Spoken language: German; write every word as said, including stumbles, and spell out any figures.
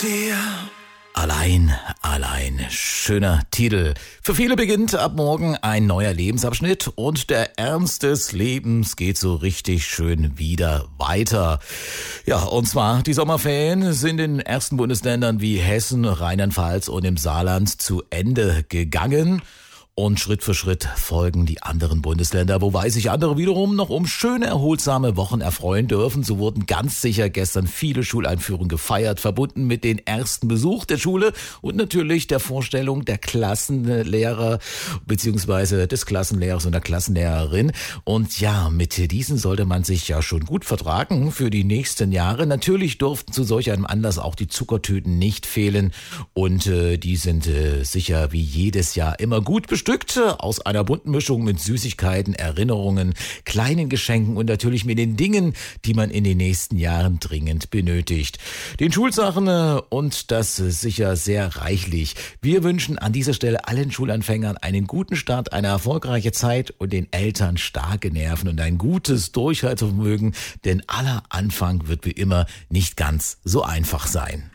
dir. Allein, allein. Schöner Titel. Für viele beginnt ab morgen ein neuer Lebensabschnitt und der Ernst des Lebens geht so richtig schön wieder weiter. Ja, und zwar die Sommerferien sind in ersten Bundesländern wie Hessen, Rheinland-Pfalz und im Saarland zu Ende gegangen. Und Schritt für Schritt folgen die anderen Bundesländer, wobei sich andere wiederum noch um schöne, erholsame Wochen erfreuen dürfen. So wurden ganz sicher gestern viele Schuleinführungen gefeiert, verbunden mit dem ersten Besuch der Schule und natürlich der Vorstellung der Klassenlehrer bzw. des Klassenlehrers und der Klassenlehrerin. Und ja, mit diesen sollte man sich ja schon gut vertragen für die nächsten Jahre. Natürlich durften zu solch einem Anlass auch die Zuckertüten nicht fehlen und äh, die sind äh, sicher wie jedes Jahr immer gut bestückt. Bestückt aus einer bunten Mischung mit Süßigkeiten, Erinnerungen, kleinen Geschenken und natürlich mit den Dingen, die man in den nächsten Jahren dringend benötigt. Den Schulsachen und das sicher sehr reichlich. Wir wünschen an dieser Stelle allen Schulanfängern einen guten Start, eine erfolgreiche Zeit und den Eltern starke Nerven und ein gutes Durchhaltevermögen, denn aller Anfang wird wie immer nicht ganz so einfach sein.